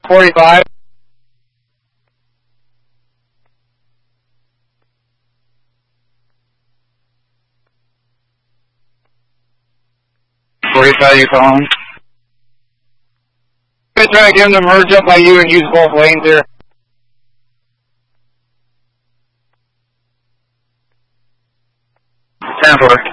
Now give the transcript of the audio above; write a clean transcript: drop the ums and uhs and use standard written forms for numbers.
45. You calling? I'm trying to get him to merge up by you and use both lanes here. Stand for it.